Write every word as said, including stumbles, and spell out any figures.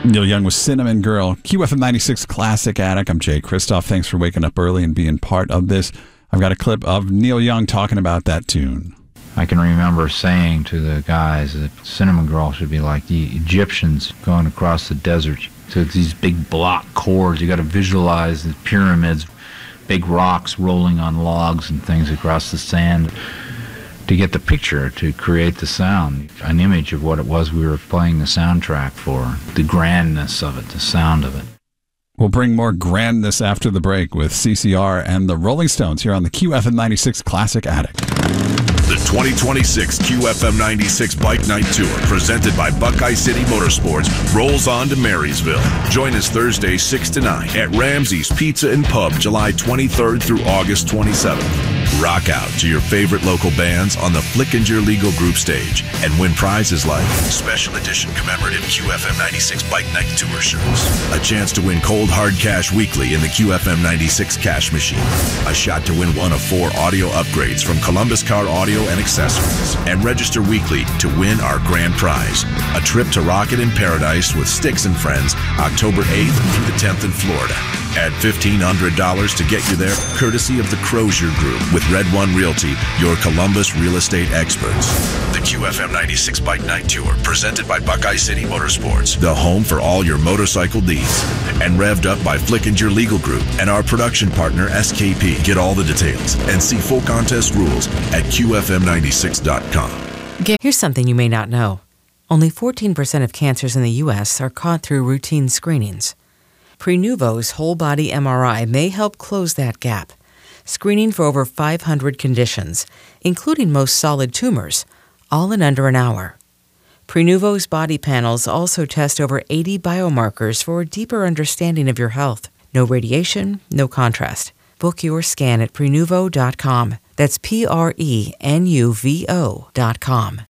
Neil Young with Cinnamon Girl. Q F M ninety-six Classic Attic. I'm Jay Kristoff. Thanks for waking up early and being part of this. I've got a clip of Neil Young talking about that tune. I can remember saying to the guys that Cinnamon Girl should be like the Egyptians going across the desert. So it's these big block chords. You got to visualize the pyramids, big rocks rolling on logs and things across the sand to get the picture, to create the sound, an image of what it was we were playing the soundtrack for, the grandness of it, the sound of it. We'll bring more grandness after the break with C C R and the Rolling Stones here on the Q F M ninety-six Classic Attic. The twenty twenty-six Q F M ninety-six Bike Night Tour, presented by Buckeye City Motorsports, rolls on to Marysville. Join us Thursday, six to nine at Ramsey's Pizza and Pub, July twenty-third through August twenty-seventh. Rock out to your favorite local bands on the Flickinger Legal Group stage and win prizes like special edition commemorative Q F M ninety-six Bike Night Tour shirts, a chance to win cold hard cash weekly in the Q F M ninety-six cash machine, a shot to win one of four audio upgrades from Columbus Car Audio and Accessories, and register weekly to win our grand prize, a trip to Rocket in Paradise with Styx and Friends, October eighth through the tenth in Florida. Add fifteen hundred dollars to get you there, courtesy of the Crozier Group with Red One Realty, your Columbus real estate experts. The Q F M ninety-six Bike Night Tour, presented by Buckeye City Motorsports, the home for all your motorcycle needs, and revved up by Flickinger Legal Group and our production partner S K P. Get all the details and see full contest rules at Q F M ninety-six dot com. Here's something you may not know. Only fourteen percent of cancers in the U S are caught through routine screenings. Prenuvo's whole-body M R I may help close that gap, screening for over five hundred conditions, including most solid tumors, all in under an hour. Prenuvo's body panels also test over eighty biomarkers for a deeper understanding of your health. No radiation, no contrast. Book your scan at Prenuvo dot com. That's P R E N U V O dot com.